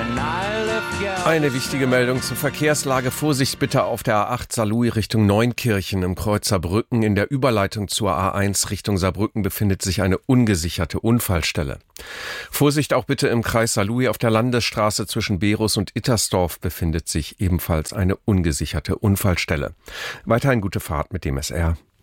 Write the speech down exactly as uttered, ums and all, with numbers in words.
Eine wichtige Meldung zur Verkehrslage. Vorsicht bitte auf der A acht Saarlouis Richtung Neunkirchen im Kreuz Saarbrücken. In der Überleitung zur A eins Richtung Saarbrücken befindet sich eine ungesicherte Unfallstelle. Vorsicht auch bitte im Kreis Saarlouis. Auf der Landesstraße zwischen Berus und Ittersdorf befindet sich ebenfalls eine ungesicherte Unfallstelle. Weiterhin gute Fahrt mit dem S R.